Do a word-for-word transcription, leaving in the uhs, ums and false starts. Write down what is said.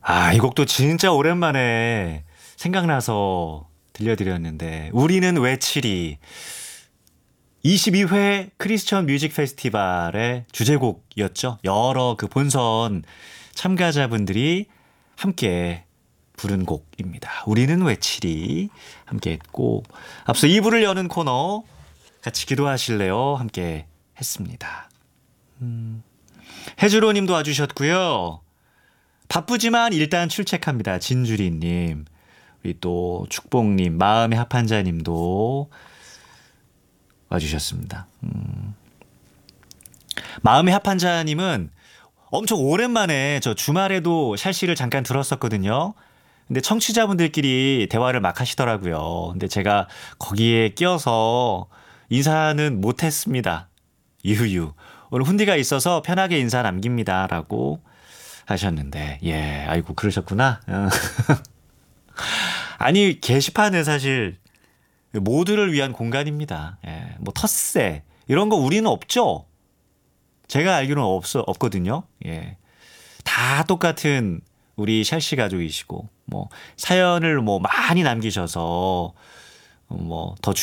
아, 이 곡도 진짜 오랜만에 생각나서 들려드렸는데, 우리는 왜 칠이 이십이 회 크리스천 뮤직 페스티벌의 주제곡이었죠. 여러 그 본선 참가자분들이 함께 부른 곡입니다. 우리는 왜 칠이 함께 했고, 앞서 이 부를 여는 코너 같이 기도하실래요? 함께 했습니다. 음, 해주로 님도 와주셨고요. 바쁘지만 일단 출첵합니다. 진주리님, 우리 또 축복님, 마음의 합한자님도 와주셨습니다. 음. 마음의 합한자님은 엄청 오랜만에 저 주말에도 샬씨를 잠깐 들었었거든요. 근데 청취자분들끼리 대화를 막 하시더라고요. 근데 제가 거기에 끼어서 인사는 못했습니다. 유유. 오늘 훈디가 있어서 편하게 인사 남깁니다. 라고 하셨는데, 예, 아이고, 그러셨구나. 어. 아니, 게시판은 사실 모두를 위한 공간입니다. 예, 뭐, 텃세, 이런 거 우리는 없죠? 제가 알기로는 없어, 없거든요. 예. 다 똑같은 우리 샬씨 가족이시고, 뭐, 사연을 뭐 많이 남기셔서, 뭐, 더